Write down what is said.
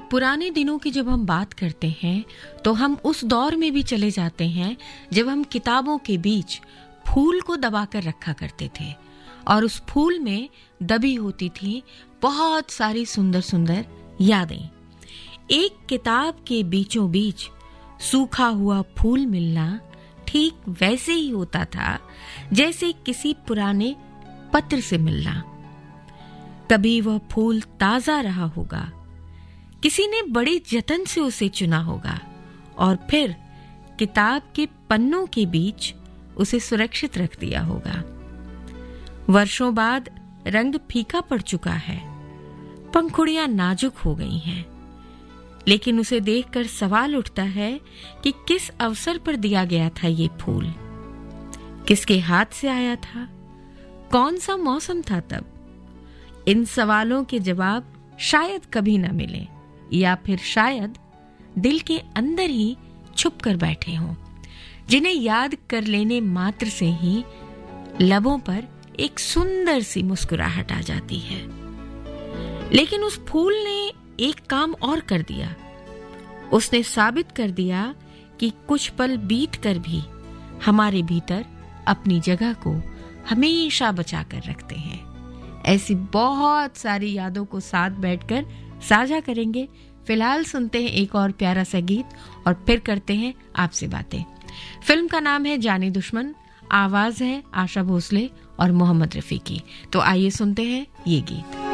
पुराने दिनों की जब हम बात करते हैं तो हम उस दौर में भी चले जाते हैं जब हम किताबों के बीच फूल को दबाकर रखा करते थे और उस फूल में दबी होती थी बहुत सारी सुंदर सुंदर यादें। एक किताब के बीचों बीच सूखा हुआ फूल मिलना ठीक वैसे ही होता था जैसे किसी पुराने पत्र से मिलना। कभी वह फूल ताजा रहा होगा, किसी ने बड़े जतन से उसे चुना होगा और फिर किताब के पन्नों के बीच उसे सुरक्षित रख दिया होगा। वर्षों बाद रंग फीका पड़ चुका है, पंखुड़ियां नाजुक हो गई हैं, लेकिन उसे देखकर सवाल उठता है कि किस अवसर पर दिया गया था ये फूल, किसके हाथ से आया था, कौन सा मौसम था तब। इन सवालों के जवाब शायद कभी न मिले या फिर शायद दिल के अंदर ही छुप कर बैठे हों, जिन्हें याद कर लेने मात्र से ही लबों पर एक सुंदर सी मुस्कुराहट आ जाती है। लेकिन उस फूल ने एक काम और कर दिया। उसने साबित कर दिया कि कुछ पल बीत कर भी हमारे भीतर अपनी जगह को हमेशा बचा कर रखते हैं। ऐसी बहुत सारी यादों को साथ बैठकर साझा करेंगे। फिलहाल सुनते हैं एक और प्यारा सा गीत और फिर करते हैं आपसे बातें। फिल्म का नाम है जानी दुश्मन, आवाज है आशा भोसले और मोहम्मद रफी की। तो आइए सुनते हैं ये गीत।